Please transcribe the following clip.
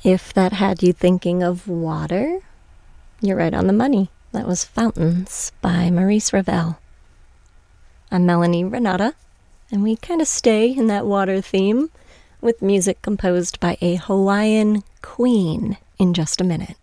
If that had you thinking of water, you're right on the money. That was Fountains by Maurice Ravel. I'm Melanie Renata, and we kind of stay in that water theme with music composed by a Hawaiian queen in just a minute.